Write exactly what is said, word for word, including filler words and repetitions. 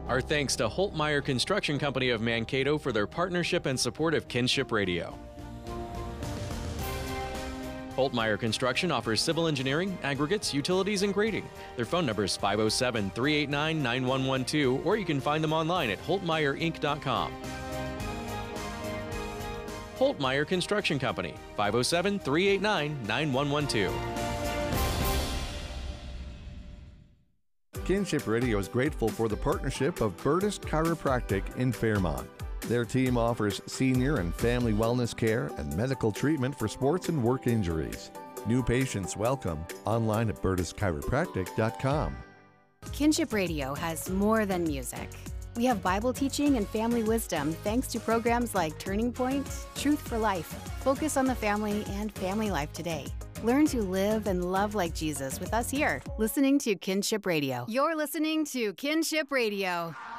Our thanks to Holtmeyer Construction Company of Mankato for their partnership and support of Kinship Radio. Holtmeyer Construction offers civil engineering, aggregates, utilities, and grading. Their phone number is five oh seven, three eight nine, nine one one two, or you can find them online at holtmeyer inc dot com. Holtmeyer Construction Company, five oh seven, three eight nine, nine one one two. Kinship Radio is grateful for the partnership of Bertus Chiropractic in Fairmont. Their team offers senior and family wellness care and medical treatment for sports and work injuries. New patients welcome online at bertus chiropractic dot com. Kinship Radio has more than music. We have Bible teaching and family wisdom thanks to programs like Turning Point, Truth for Life, Focus on the Family, and Family Life Today. Learn to live and love like Jesus with us here, listening to Kinship Radio. You're listening to Kinship Radio.